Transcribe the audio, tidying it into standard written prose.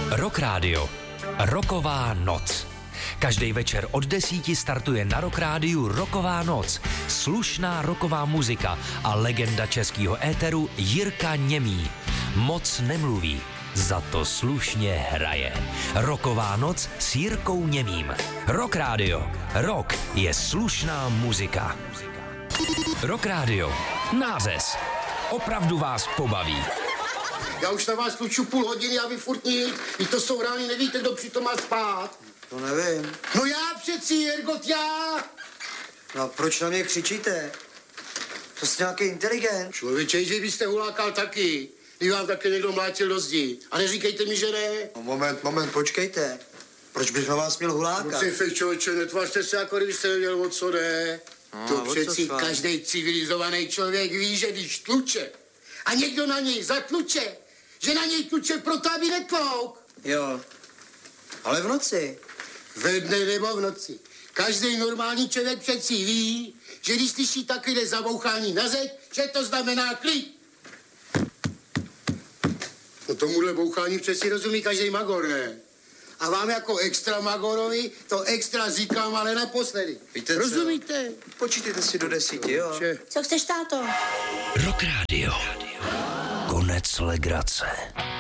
Rock Radio. Rocková noc. Každý večer od 10 startuje na Rock Rádiu Rocková noc. Slušná rocková muzika a legenda českého éteru Jirka Němý. Moc nemluví, za to slušně hraje. Rocková noc s Jirkou Němým. Rock Radio. Rock je slušná muzika. Rock Radio. Nářez. Opravdu vás pobaví. Já už na vás kluču půl hodiny a vy furt nic. I to jsou rány, nevíte, kdo přitom má spát. To nevím. No já přeci, Jergot, já. No a proč na mě křičíte? To jste nějaký inteligent. Člověče, že byste hulákal taky. Když vám taky někdo mlátil do zdi. A neříkejte mi, že ne. No moment, počkejte. Proč bych na vás měl hulákat? Fej, člověče, netvařte se, jako kdybyste nevěděl, o co jde. No, To přeci každý civilizovaný člověk ví, že když tluče a někdo na něj zatluče, že na něj tluče proto, aby netlouk. Jo, ale v noci. Ve dne nebo v noci. Každý normální člověk přeci ví, že když slyší takové zabouchání na zeď, že to znamená klid. No tomuhle bouchání přeci rozumí každý magor, ne? A vám jako extra magorovi to extra říkám, ale naposledy. Víte co? Rozumíte? Počítejte si do 10, jo? Co chceš, táto? Rock Radio. Konec legrace.